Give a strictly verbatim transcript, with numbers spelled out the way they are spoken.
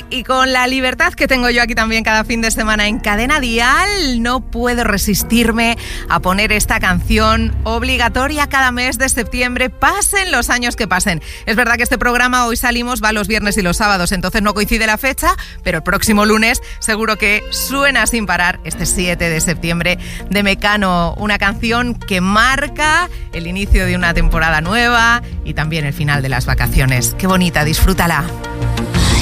Y con la libertad que tengo yo aquí también cada fin de semana en Cadena Dial, no puedo resistirme a poner esta canción obligatoria cada mes de septiembre, pasen los años que pasen. Es verdad que este programa hoy salimos, va los viernes y los sábados, entonces no coincide la fecha, pero el próximo lunes seguro que suena sin parar este siete de septiembre de Mecano, una canción que marca el inicio de una temporada nueva y también el final de las vacaciones. Qué bonita, disfrútala.